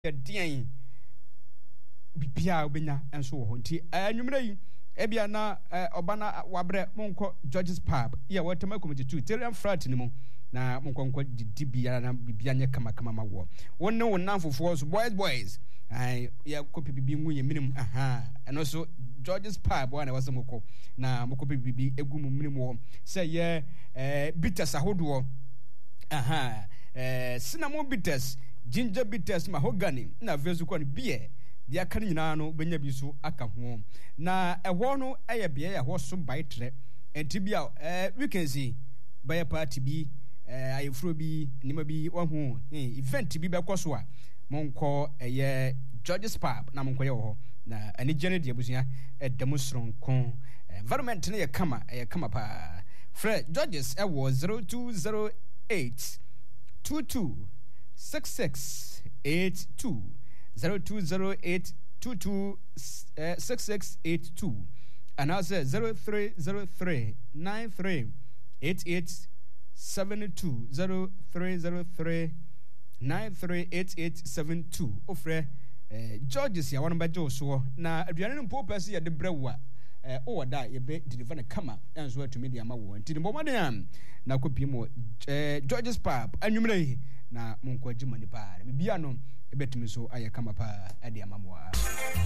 dean bibia obenya enso wo nti anwumre yi ebia na obana wabre monko George's Pub ya watema committee 2 Terian frat ni mu na monko dibia na bibia nye kama ma wo wonne wonnan fofo so boys ya kopi bibi nwunye minim eno so George's Pub wana wasemoko na mokopi bibi egu mu minim wo se ye bitters ahodo cinnamon bitters, ginger bitters, mahogany na vezu kwa ni beer dia kan nyina no benya bi so aka ho na ehwo no eye bia ya ho so baitre enti bia we can see by party bi ayefro bi nima bi wa ho event bi be koso a monko eye George's Pub na monko ye ho na ani gene dia busia demonstration environment ne ye kama pa Fred George's was 0208 226682 0208 226682 and also 0303 938872 0303 938872 ofre George's ya wanba jo so na aduane no mpo pese ya de brewa o da ye be deliver na kama enso atumi de ama wo nti bo maden na kopi mo George's Pub anwumre na monko agima ni pa bibia no ebetumi so aye kama pa ade ama mo